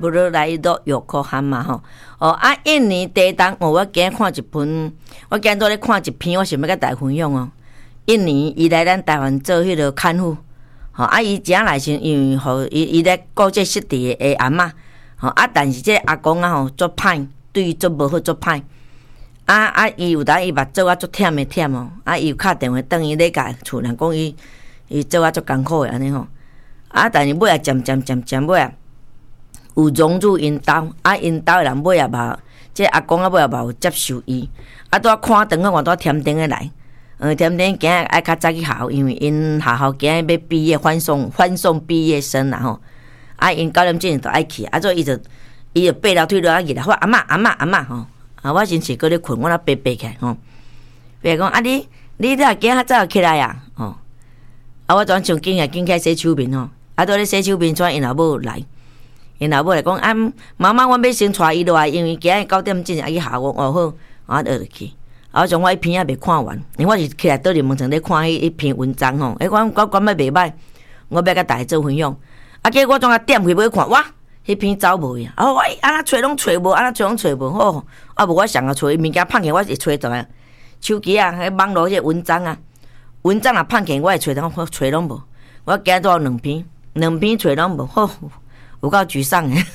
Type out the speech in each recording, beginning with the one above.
不如来到有可汗嘛吼。印尼地动我今日看一篇，我今仔日咧看一篇，我想要甲大家分享哦。印尼伊来咱台湾做迄个看护，伊正来时因为互伊咧顾这失智的阿嬷，但是这阿公足歹，对伊足无好足歹。伊有当伊目做足忝的忝哦，伊有敲电话等伊咧甲厝人讲伊做足艰苦的安尼吼。但是尾仔渐尾仔有融入因兜，因兜的人尾仔嘛，这阿公尾仔嘛有接受伊，拄啊看灯我拄啊添灯的来，添灯今日爱较早去校，因为因学校今日要毕业欢送毕业生啦吼，因9点钟就爱去，所以伊就爬楼梯落来去啦，我阿嬷吼，我先是搁咧困，我爬起来吼，爬讲你今仔较早起来啊，我转上紧起来洗手面吼，拄咧洗手面，转因老母来。因老母来讲妈妈，我要先带伊落来，因为今日9点钟爱去校。我好，我就去。我从我一篇也未看完，因为我是起来倒入门床咧看迄一篇文章吼。我感觉袂歹，我要甲大家做分享。结果我总啊点开要看，哇，迄篇走无去啊！喂，安那找拢找无，好，无我上个找伊物件放起，我会找到啊。手机啊，迄网络迄文章啊放起，我会找拢无。我今仔有两篇找拢无，好。有够沮丧诶！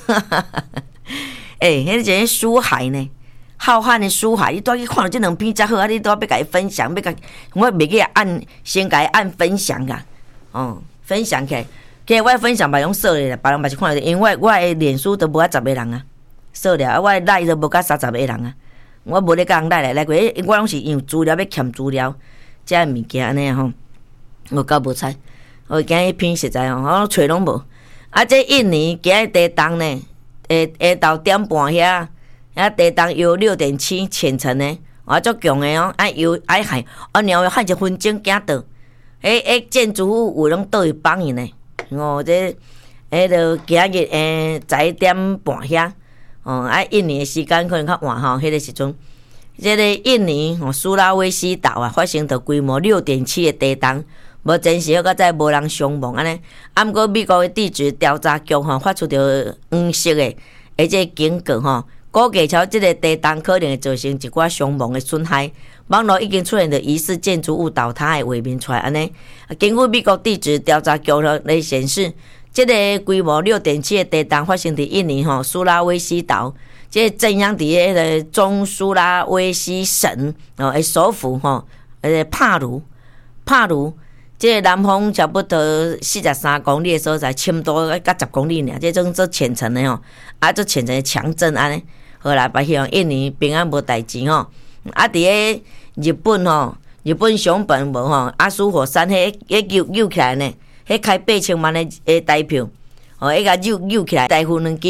迄个书海呢，浩瀚的书海，你都去看到这两篇才好，你都要甲伊分享，我袂记先甲伊按分享啊，分享起来，其实我分享嘛用扫咧，别人嘛是看到，因为我的脸书都无10个人啊，扫了，我的赖都无甲30个人啊，我无咧甲人来过，我拢是用资料要欠资料，这物件安尼吼，我搞无猜，我今一篇实在我找拢无。这印尼今日地动呢，下昼点半遐地动有6.7浅层呢，足强的哦，有海，然后喊1分钟行到，建筑物有拢倒去帮伊呢，这就今日11点半遐，印尼的时间可能较晚吼，迄个时阵，这个印尼苏拉威西岛发生着规模6.7的地动。无真实，到再无人伤亡安尼。毋过美国的地质调查局发出着黄色的，这警告估计朝这个地动可能会造成一寡伤亡的损害。网络已经出现着疑似建筑物倒塌的画面出来安尼。根据美国地质调查局来显示，这个规模6.7的地动发生伫印尼苏拉威西岛，这震央伫迄个中苏拉威西省的首府帕鲁。这个南方差不多43公里的所在，深度甲10公里尔，这种做浅层的做浅层的强震安尼。好啦，希望印尼平安无代志伫个日本熊本无阿苏火山迄救起来呢，迄开8000万的台票，迄个救起来，台风两支。